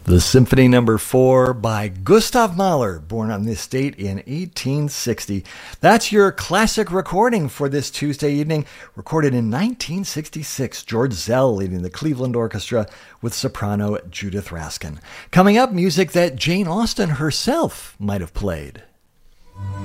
The Symphony Number 4 by Gustav Mahler, born on this date in 1860. That's your classic recording for this Tuesday evening, recorded in 1966. George Zell leading the Cleveland Orchestra with soprano Judith Raskin. Coming up, music that Jane Austen herself might have played.